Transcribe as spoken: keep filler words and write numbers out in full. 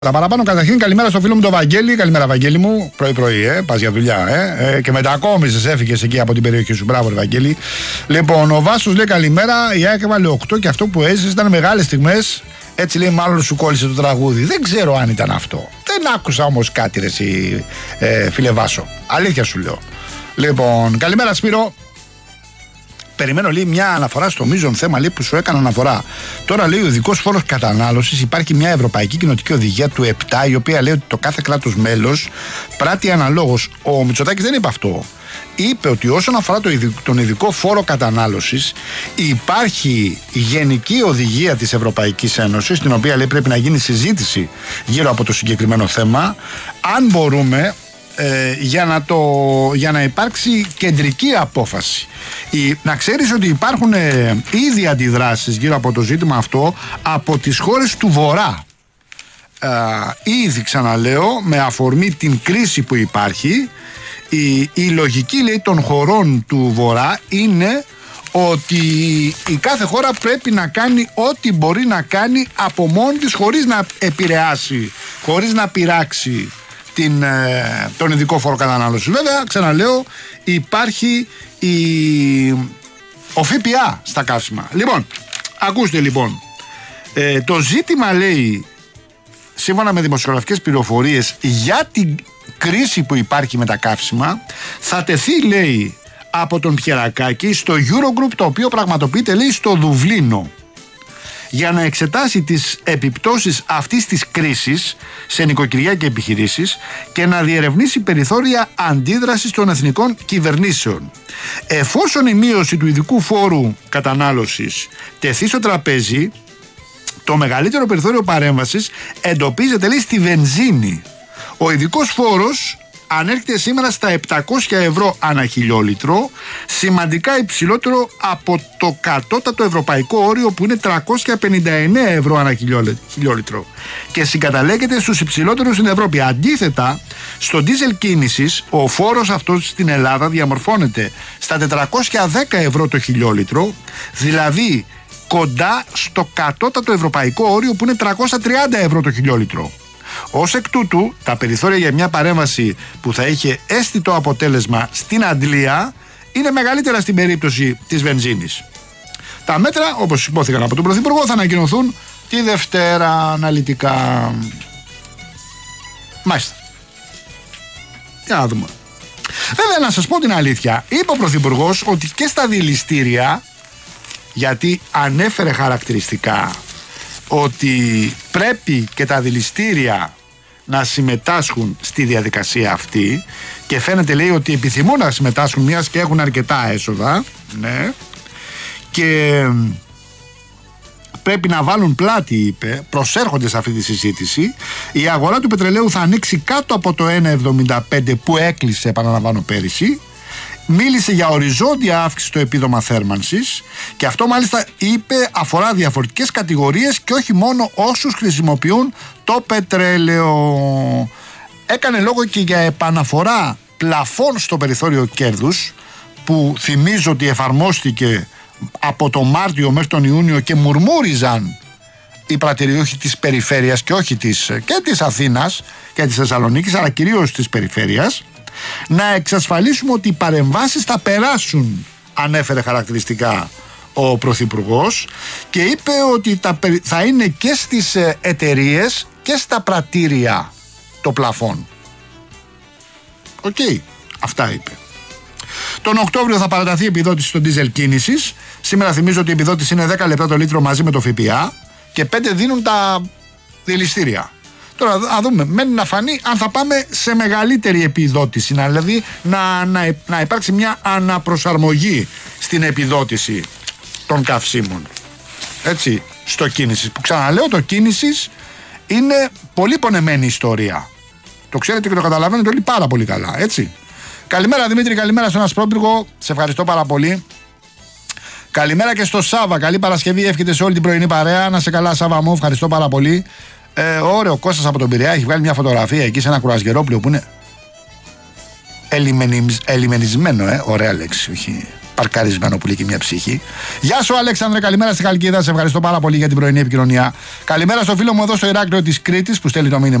Τα παραπάνω, καταρχήν, καλημέρα στο φίλο μου τον Βαγγέλη. Καλημέρα, Βαγγέλη μου. Πρωί-πρωί, ε, πας για δουλειά, ε, ε, και μετακόμισες, έφυγες εκεί από την περιοχή σου. Μπράβο, Βαγγέλη. Λοιπόν, ο Βάσος λέει καλημέρα. Η ΑΕΚ έβαλε οκτώ και αυτό που έζησε ήταν μεγάλες στιγμές. Έτσι λέει, μάλλον σου κόλλησε το τραγούδι. Δεν ξέρω αν ήταν αυτό. Δεν άκουσα όμως κάτι, ρε, εσύ, ε, φίλε Βάσο. Αλήθεια σου λέω. Λοιπόν, καλημέρα, Σπύρο. Περιμένω, λέει, μια αναφορά στο μείζον θέμα, λέει, που σου έκανα αναφορά. Τώρα, λέει, ο ειδικός φόρος κατανάλωσης, υπάρχει μια Ευρωπαϊκή Κοινοτική Οδηγία του επτά, η οποία λέει ότι το κάθε κράτος μέλος πράττει αναλόγως. Ο Μητσοτάκης δεν είπε αυτό. Είπε ότι όσον αφορά το ειδικό, τον ειδικό φόρο κατανάλωσης, υπάρχει γενική οδηγία της Ευρωπαϊκής Ένωσης, την οποία, λέει, πρέπει να γίνει συζήτηση γύρω από το συγκεκριμένο θέμα. Αν μπορούμε. Ε, για, να το, για να υπάρξει κεντρική απόφαση. Η, να ξέρεις ότι υπάρχουν ε, ήδη αντιδράσεις γύρω από το ζήτημα αυτό από τις χώρες του Βορρά. Ε, ήδη, ξαναλέω, με αφορμή την κρίση που υπάρχει, η, η λογική, λέει, των χωρών του Βορρά είναι ότι η κάθε χώρα πρέπει να κάνει ό,τι μπορεί να κάνει από μόνη της, χωρίς να επηρεάσει, χωρίς να πειράξει την, ε, τον ειδικό φόρο κατανάλωσης. Βέβαια, ξαναλέω, υπάρχει η, ο ΦΠΑ στα καύσιμα. Λοιπόν, ακούστε λοιπόν, ε, το ζήτημα, λέει, σύμφωνα με δημοσιογραφικές πληροφορίες για την κρίση που υπάρχει με τα καύσιμα, θα τεθεί, λέει, από τον Πιερακάκη στο Eurogroup, το οποίο πραγματοποιείται, λέει, στο Δουβλίνο, για να εξετάσει τις επιπτώσεις αυτής της κρίσης σε νοικοκυριά και επιχειρήσεις και να διερευνήσει περιθώρια αντίδρασης των εθνικών κυβερνήσεων. Εφόσον η μείωση του ειδικού φόρου κατανάλωσης τεθεί στο τραπέζι, το μεγαλύτερο περιθώριο παρέμβασης εντοπίζεται, λέει, στη βενζίνη. Ο ειδικός φόρος ανέρχεται σήμερα στα επτακόσια ευρώ ανά χιλιόλιτρο, σημαντικά υψηλότερο από το κατώτατο ευρωπαϊκό όριο που είναι τριακόσια πενήντα εννέα ευρώ ανά χιλιόλιτρο και συγκαταλέγεται στους υψηλότερους στην Ευρώπη. Αντίθετα, στο ντίζελ κίνησης, ο φόρος αυτός στην Ελλάδα διαμορφώνεται στα τετρακόσια δέκα ευρώ το χιλιόλιτρο, δηλαδή κοντά στο κατώτατο ευρωπαϊκό όριο που είναι τριακόσια τριάντα ευρώ το χιλιόλιτρο. Ως εκ τούτου, τα περιθώρια για μια παρέμβαση που θα είχε αίσθητο αποτέλεσμα στην αντλία είναι μεγαλύτερα στην περίπτωση της βενζίνης. Τα μέτρα, όπως υπόθηκαν από τον Πρωθυπουργό, θα ανακοινωθούν τη Δευτέρα αναλυτικά. Μάλιστα. Για να δούμε. Βέβαια, να σας πω την αλήθεια, είπε ο Πρωθυπουργός ότι και στα δηληστήρια, γιατί ανέφερε χαρακτηριστικά ότι πρέπει και τα δηληστήρια να συμμετάσχουν στη διαδικασία αυτή και φαίνεται, λέει, ότι επιθυμούν να συμμετάσχουν μιας και έχουν αρκετά έσοδα, ναι, και πρέπει να βάλουν πλάτη, είπε, προσέρχονται σε αυτή τη συζήτηση. Η αγορά του πετρελαίου θα ανοίξει κάτω από το ένα εβδομήντα πέντε που έκλεισε, επαναλαμβάνω, πέρυσι. Μίλησε για οριζόντια αύξηση στο επίδομα θέρμανσης και αυτό, μάλιστα, είπε, αφορά διαφορετικές κατηγορίες και όχι μόνο όσους χρησιμοποιούν το πετρέλαιο. Έκανε λόγο και για επαναφορά πλαφών στο περιθώριο κέρδους που θυμίζω ότι εφαρμόστηκε από το Μάρτιο μέχρι τον Ιούνιο και μουρμούριζαν οι πρατηριούχοι της περιφέρειας και όχι της, και της Αθήνας και της Θεσσαλονίκης, αλλά κυρίως της περιφέρειας. Να εξασφαλίσουμε ότι οι παρεμβάσεις θα περάσουν, ανέφερε χαρακτηριστικά ο Πρωθυπουργός και είπε ότι τα, θα είναι και στις εταιρείες και στα πρατήρια το πλαφόν. Οκ, okay, αυτά είπε. Τον Οκτώβριο θα παραταθεί η επιδότηση στο ντίζελ κίνησης. Σήμερα θυμίζω ότι η επιδότηση είναι δέκα λεπτά το λίτρο μαζί με το ΦΠΑ και πέντε δίνουν τα δηληστήρια. Τώρα να δούμε, μένει να φανεί αν θα πάμε σε μεγαλύτερη επιδότηση, δηλαδή να, να, να υπάρξει μια αναπροσαρμογή στην επιδότηση των καυσίμων. Έτσι, στο κίνησης, που ξαναλέω, το κίνησης είναι πολύ πονεμένη ιστορία. Το ξέρετε και το καταλαβαίνετε όλοι πάρα πολύ καλά, έτσι. Καλημέρα Δημήτρη, καλημέρα στον Ασπρόπυργο, σε ευχαριστώ πάρα πολύ. Καλημέρα και στο Σάβα, καλή Παρασκευή, εύχεται σε όλη την πρωινή παρέα. Να σε καλά, Σάβα μου, ευχαριστώ πάρα πολύ. Ε, ωραίο, Κώστας από τον Πειραιά έχει βγάλει μια φωτογραφία εκεί σε ένα κουρασγερόπλαιο που είναι ελιμενισμένο, ε, ωραία λέξη, όχι παρκαρισμένο που λέει και μια ψυχή. Γεια σου, Αλέξανδρε, καλημέρα στη Χαλκίδα. Σε ευχαριστώ πάρα πολύ για την πρωινή επικοινωνία. Καλημέρα στο φίλο μου εδώ στο Ηράκλειο της Κρήτης που στέλνει το μήνυμα.